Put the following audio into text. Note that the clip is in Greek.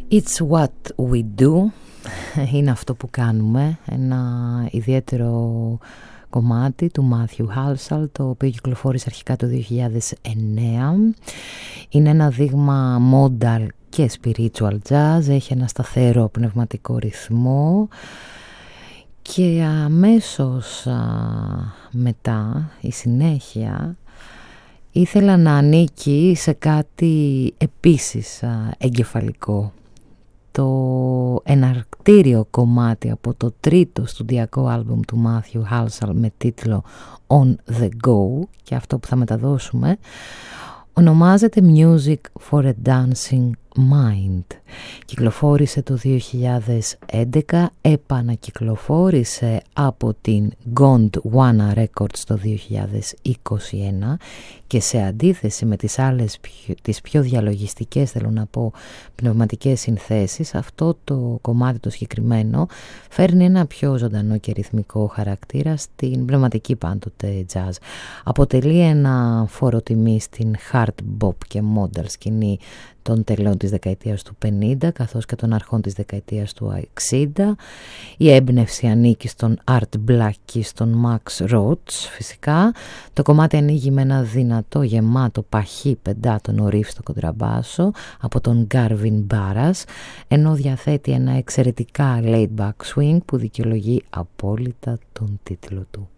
It's what we do. Είναι αυτό που κάνουμε. Ένα ιδιαίτερο κομμάτι του Matthew Halsall, το οποίο κυκλοφόρησε αρχικά το 2009. Είναι ένα δείγμα modal και spiritual jazz. Έχει ένα σταθερό πνευματικό ρυθμό. Και αμέσως μετά, η συνέχεια, ήθελα να ανήκει σε κάτι επίσης εγκεφαλικό. Το εναρκτήριο κομμάτι από το τρίτο στουντιακό άλμπουμ του Matthew Halsall με τίτλο On The Go, και αυτό που θα μεταδώσουμε ονομάζεται Music for a Dancing Mind. Κυκλοφόρησε το 2011, επανακυκλοφόρησε από την Gondwana Records το 2021 και σε αντίθεση με τις άλλες τις πιο διαλογιστικές, θέλω να πω, πνευματικές συνθέσεις, αυτό το κομμάτι το συγκεκριμένο φέρνει ένα πιο ζωντανό και ρυθμικό χαρακτήρα στην πνευματική πάντοτε jazz. Αποτελεί ένα φόρο τιμή στην hard bop και modal σκηνή των τελών της δεκαετίας του 50 καθώς και των αρχών της δεκαετίας του 60. Η έμπνευση ανήκει στον Art Blakey, στον Max Roach φυσικά. Το κομμάτι ανοίγει με ένα δυνατό γεμάτο παχύ πεντάτονο ριφ στο κοντραμπάσο από τον Garvin Barras, ενώ διαθέτει ένα εξαιρετικά laid back swing που δικαιολογεί απόλυτα τον τίτλο του.